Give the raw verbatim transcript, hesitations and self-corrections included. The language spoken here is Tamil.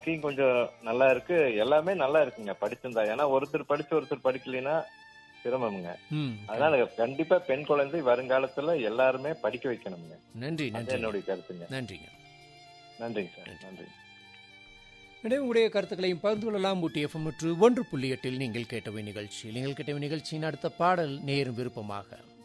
வாழ்க்கையும் கொஞ்சம் நல்லா இருக்கு, எல்லாமே நல்லா இருக்குங்க படிச்சிருந்தா. ஏன்னா ஒருத்தர் படிச்சு ஒருத்தர் படிக்கலைன்னா சிரமமுங்க. ம் அதனால கண்டிப்பா பெண் குழந்தை வருங்காலத்துல எல்லாருமே படிக்க வைக்கணுங்க. நன்றி அது நன்றி என்னுடைய கருத்துங்க. நன்றிங்க. நன்றிங்க சார், நன்றி. எனவே உடைய கருத்துக்களையும் பகிர்ந்து கொள்ளலாம். ஊட்டி எஃப்எம் நூற்று ஒன்று புள்ளி எட்டில் நீங்கள் கேட்டவை நிகழ்ச்சியில் நீங்கள் கேட்டவை நிகழ்ச்சியின் அடுத்த பாடல் நேரும் விருப்பமாக